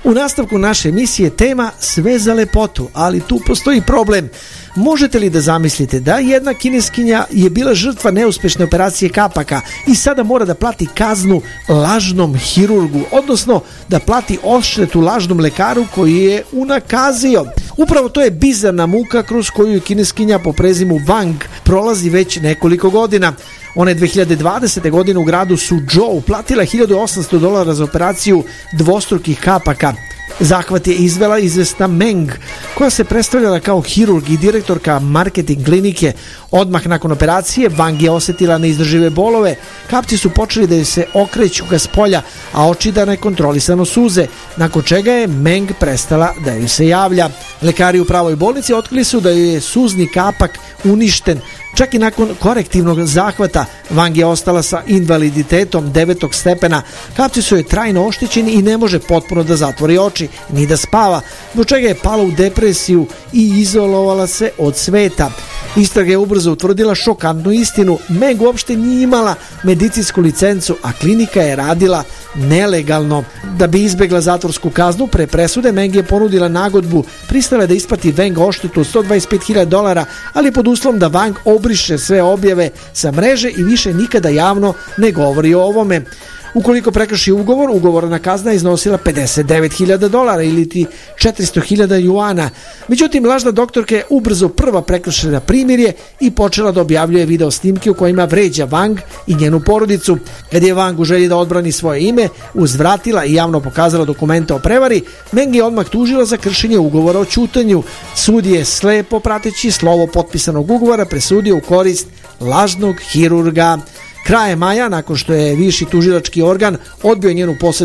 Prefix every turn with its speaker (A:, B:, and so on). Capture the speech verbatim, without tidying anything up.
A: U nastavku naše emisije tema sve za lepotu, ali tu postoji problem. Možete li da zamislite da jedna kineskinja je bila žrtva neuspešne operacije kapaka i sada mora da plati kaznu lažnom hirurgu, odnosno da plati odštetu lažnom lekaru koji je unakazio? Upravo to je bizarna muka kroz koju je kineskinja po prezimu Wang prolazi već nekoliko godina. Ona je dve hiljade dvadesete. godine u gradu Suzhou platila hiljadu osamsto dolara za operaciju dvostrukih kapaka. Zahvat je izvela izvesna Meng, koja se predstavljala kao hirurg i direktorka marketing klinike. Odmah nakon operacije Wang je osetila neizdržive bolove, kapci su počeli da joj se okreću ka spolja, a oči da nekontrolisano suze, nakon čega je Meng prestala da joj se javlja. Lekari u pravoj bolnici otkrili su da joj je suzni kapak uništen. Čak i nakon korektivnog zahvata Wang je ostala sa invaliditetom devetog stepena. Kapci su joj trajno oštećeni i ne može potpuno da zatvori oči ni da spava, zbog čega je pala u depresiju i izolovala se od sveta. Istraga je ubrzo utvrdila šokantnu istinu. Meng uopšte nije imala medicinsku licencu, a klinika je radila nelegalno. Da bi izbegla zatvorsku kaznu, pre presude Meng je ponudila nagodbu, pristala je da isplati Wang odštetu od sto dvadeset pet hiljada dolara, ali pod uslovom da Wang obriše sve objave sa mreže i više nikada javno ne govori o ovome. Ukoliko prekrši ugovor, ugovorna kazna je iznosila pedeset devet hiljada dolara ili ti četiristo hiljada juana. Međutim, lažna doktorka je ubrzo prva prekršila primirje i počela da objavljuje video snimke u kojima vređa Wang i njenu porodicu. Kad je Wang u želji da odbrani svoje ime uzvratila i javno pokazala dokumente o prevari, Meng je odmah tužila za kršenje ugovora o ćutanju. Sud je slepo prateći slovo potpisanog ugovora presudio u korist lažnog hirurga. Krajem maja, nakon što je viši tužilački organ odbio njenu posebnu